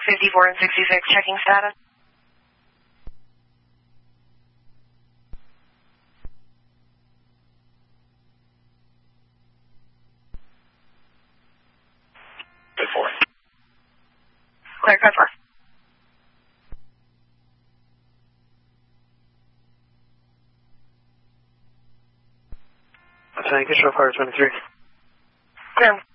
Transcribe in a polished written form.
54 and 66, checking status. Clear, code 4. Tank, Control Fire 23. Clear.